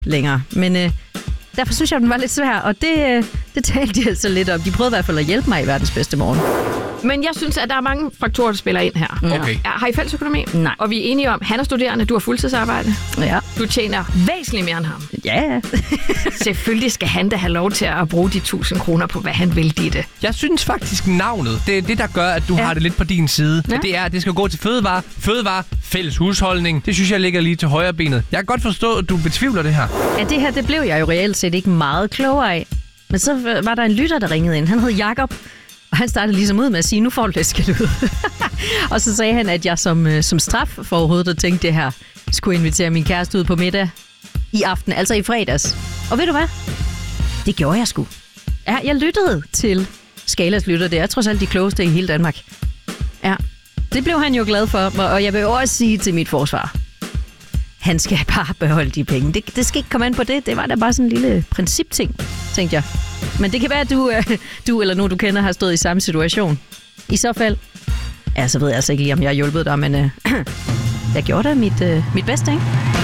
længere. Men derfor synes jeg, den var lidt svær, og det talte de altså lidt om. De prøvede i hvert fald at hjælpe mig i verdens bedste morgen. Men jeg synes, at der er mange faktorer, der spiller ind her. Okay. Har I fælles økonomi? Nej. Og vi er enige om, han er studerende, du har fuldtidsarbejde. Ja. Du tjener væsentligt mere end ham. Ja. Selvfølgelig skal han da have lov til at bruge de 1.000 kroner på, hvad han vil, Ditte. Jeg synes faktisk, navnet, det er det, der gør, at du har det lidt på din side. Ja. Det er, at det skal gå til fødevare, fælles husholdning. Det synes jeg ligger lige til højre benet. Jeg kan godt forstå, at du betvivler det her. Ja, det her, det blev jeg jo reelt set ikke meget klogere af. Men så var der en lytter, der ringede ind. Han hed Jakob. Og han startede ligesom ud med at sige, nu får du det skidt ud. Og så sagde han, at jeg som straf for overhovedet at tænke det her, skulle invitere min kæreste ud på middag i aften, altså i fredags. Og ved du hvad? Det gjorde jeg sgu. Ja, jeg lyttede til Skalas lytter. Det er trods alt de klogeste i hele Danmark. Ja, det blev han jo glad for. Og jeg vil også sige til mit forsvar, han skal bare beholde de penge. Det skal ikke komme an på det. Det var da bare sådan en lille principting, tænkte jeg. Men det kan være, at du eller nogen, du kender, har stået i samme situation. I så fald, ja, så ved jeg altså ikke lige, om jeg har hjulpet dig, men jeg gjorde da mit bedste, ikke?